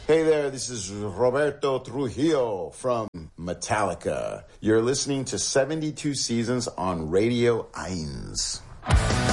Hey there, this is Roberto Trujillo from Metallica. You're listening to 72 Seasons on Radio 1.